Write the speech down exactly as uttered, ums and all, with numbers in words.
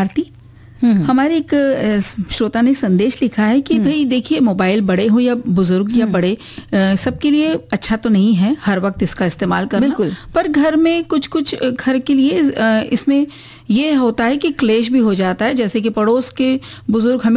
आरती, हमारे एक अ, श्रोता ने संदेश लिखा है कि भाई देखिए, मोबाइल बड़े हो या बुजुर्ग या बड़े, अ, सबके लिए अच्छा तो नहीं है हर वक्त इसका इस्तेमाल करना। बिल्कुल। पर घर में कुछ कुछ घर के लिए अ, इसमें ये होता है कि क्लेश भी हो जाता है, जैसे कि पड़ोस के बुजुर्ग हमें